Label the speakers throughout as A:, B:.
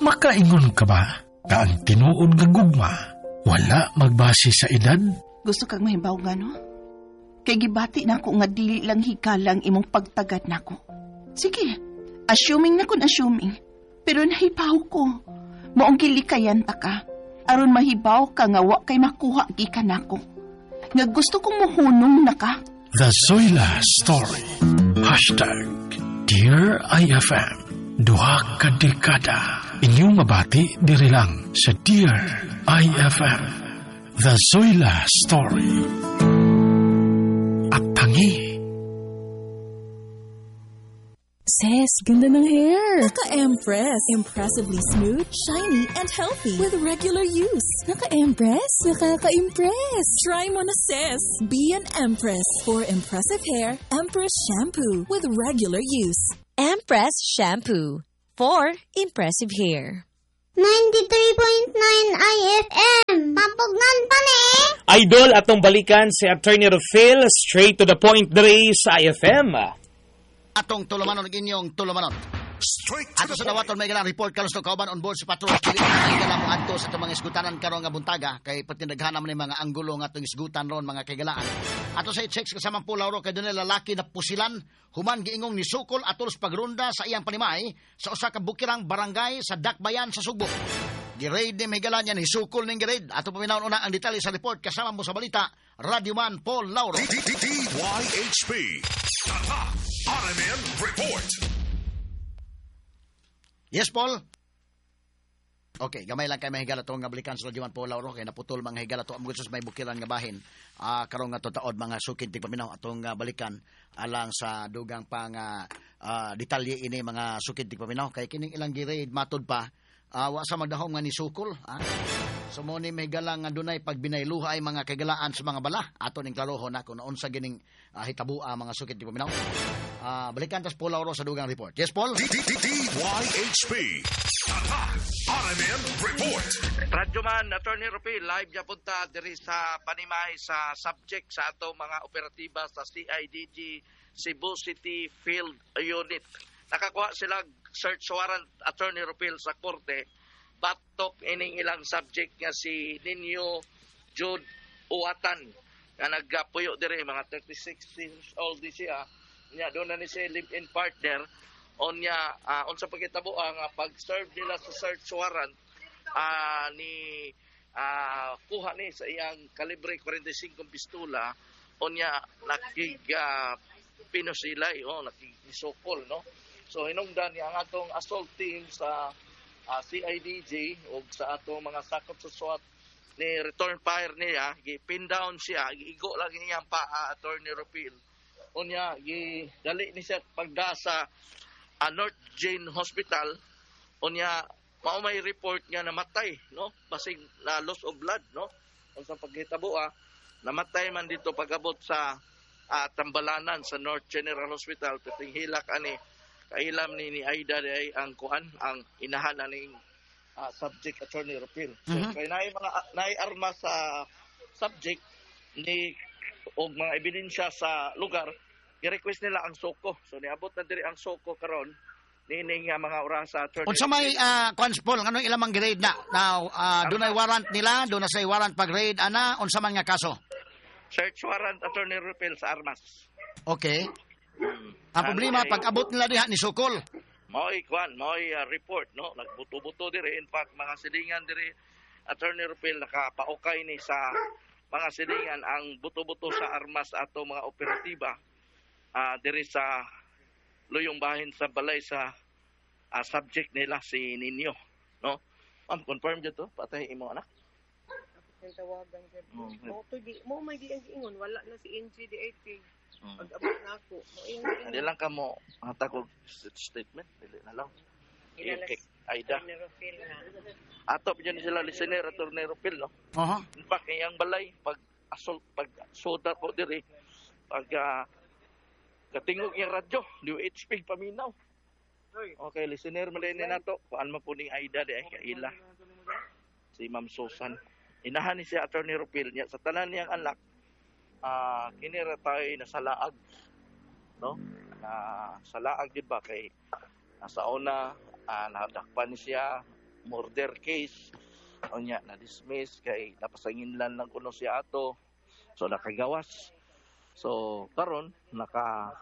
A: Makaingon ka ba na ang tinuod nga gugma wala magbase sa edad?
B: Gusto kang mahibaw nga, no? Kay gibati na ko nga dili lang hikalang imong pagtagad nako. Sige, assuming na kun assuming. Pero nahibaw ko. Maong gilikayan ta ka. Aron mahibaw ka nga wa kay makuha gikan nako. Nga gusto kong mohunong na ka.
A: The Zoila Story. #Dear IFM. Duha ka dekada. Inyong mabati diri lang sa Dear IFM. The Zoila Story. At tangi.
C: Sis, ganda ng hair.
D: Naka-Empress. Impressively smooth, shiny, and healthy with regular use.
C: Naka-Empress? Nakaka-impress.
D: Try mo na, sis. Be an Empress. For impressive hair, Empress Shampoo with regular use.
E: Empress Shampoo for impressive hair.
F: 93.9 IFM. Pampugnan pa ni.
G: Idol, atong balikan si Attorney Rufil, straight to the point dre sa IFM.
H: Atong tulumanon inyong tulumanon. Ato sa dawaton may ganang report kalos to kauban on board sa patrol kili ay ganang adto sa mga isgutanan karon nga buntaga kay patindaghan man ni mga anggulo nga atong isgutan ron mga kagalaan. Ato sa checks kasama pulaw ro kay dunay lalaki na pusilan human giingong ni sukol atol sa pagrunda sa iyang panimay sa usa ka bukirang barangay sa Dakbayan sa Subo. Gi-raid ni Miguelan yan, hisukol ng gi-raid. Ato paminahon una ang detalye sa report kasama mo sa balita, Radio Man Paul Lauro.
I: DYHP RMN Report.
H: Yes, Paul? Okay, gamay lang kay mahigala to nga balikan sa Radio Man Paul Lauro kay naputol mga higala to among may bukiran nga bahin. Karong nga to taod mga sukid tigpaminaw atong balikan alang sa dugang pang detalye ini mga sukid tigpaminaw kay kining ilang gi-raid matud pa. Wa sa magdahom nga ni sukol. So mo ni may galang nga dunay pagbinayluha ay mga kagalaan sa mga bala. Ato ning klarohon na kung naon sa gining hitabua mga sukit di paminaw. Balikan tas Paul Lauro sa dugang report. Yes, Paul?
I: DYHP RMN Report.
J: Radyoman, Attorney Rupil, live niya punta diri sa panimay sa subject sa ato mga operatiba sa CIDG Cebu City Field Unit. Nakakuha silang search warrant, Attorney Rupil, sa korte. Batok ining ilang subject nga si Ninyo Jude Uwatan nga nagpuyo dire mga 36 years old di siya. Nya doon na ni siya live-in partner. Onya unsa pagkitabo nga pag-serve nila sa search warrant ni kuha ni sa iyang kalibre 45 pistola. Onya pinusilay nakigisokol, no. So hinungdan niya ang atong assault team sa CIDG o sa atong mga sakop sa SWAT ni return fire niya, gi-pin down siya, giigo lang niyang paa, Attorney Rupil. Unya, dali ni siya pagda sa North Jane Hospital. Unya, may report nga namatay, no? Basig na loss of blood, no? Kung sa paghitabo, namatay man dito pag-abot sa Tambalanan sa North General Hospital. Piting hilak ani kailam ni Aida ay ang kuan ang inahan aning subject, Attorney Rupil. So kay naay armas sa subject ni og mga ebidensya sa lugar, i-request nila ang soko. So niabot na diri ang soko karon nining mga orasa, Attorney.
H: Unsa may Paul ngano ilang grade na dunay warrant nila, do na say warrant pag raid ana unsa man nga kaso?
J: Search warrant, Attorney Rupil, sa armas.
H: Okay. Ang problema, pag-abot nila diha ni sukol.
J: Mao'y report, no? Nagbuto-buto diri. In fact, mga silingan diri, Attorney Rupil, nakapaukay ni sa mga silingan ang buto-buto sa armas ato mga operatiba diri sa luyong bahin sa balay sa subject nila si Ninyo, no? Ma'am, confirm dito, patay imo anak.
K: Tawagan mo may di ang ingon wala na si NGDAP. Pag-abot na ako.
J: Hindi lang ka mo hatag statement. Dili na lang. Aida. Atop dyan sila listener, Attorney Rupil, no? In fact, yung balay, pag-soda ko diri, pag katingog yung radyo, DWHP paminaw. Okay, listener, malinin na to. Kuan mo po ni Aida, di ay kaila. Si Ma'am Susan. Inahan ni siya, Attorney Rupil, niya sa tanan niyang anak, kinira tayo nasalaag, no? Nasalaag din ba kay nasa una nadakpan siya murder case. Unya na dismiss kay napasanginlan lang kuno siya ato. So nakagawas. So karon naka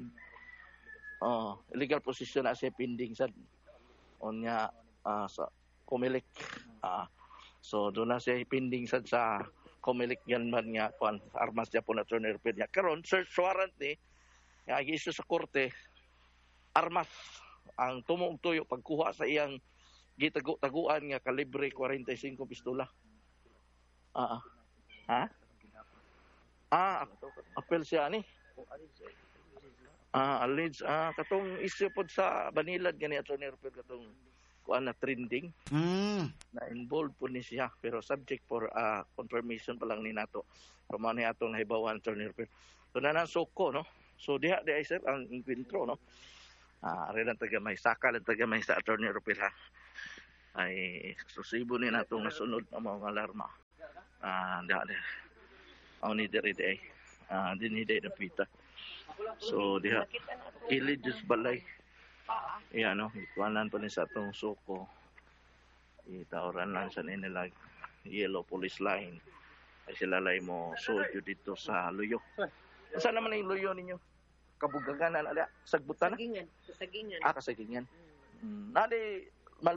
J: illegal possession na siya pending sad. Unya sa Comelec. So doon na siya pending sad sa Comelec yan man nga kuan armas Japon at Attorney Repair niya. Karon search warrant ni nga issue sa korte armas ang tumong tuyo pagkuha sa iyang gitaguan nga kalibre 45 pistola. Apel siya ni. Alleged katong issue pod sa Banilad gani Attorney Repair katong kuan na trending. Na involved po ni siya pero subject for confirmation pa lang ni nato. Pamano ni atong nahibawan Attorney Repair. So nanan soko no. So diha di ay sir ang encuentro no. Ari lang taga may saka lang taga may sa Attorney Repair ha. Ay susibo ni natong nasunod ang mga alarma. Diha. Oni diri di ay. Dinhi di napita. So diha kilid just balay. Iya no, ikuanan pa ni sa atong suko. Itaoran lang sa nila yellow police line. Ay sila lay mo sojo dito sa Luyo. Saan naman yung Luyo ninyo? Kabugagan na sagbutan na?
K: Kasagingan.
J: Kasagingan. Nadi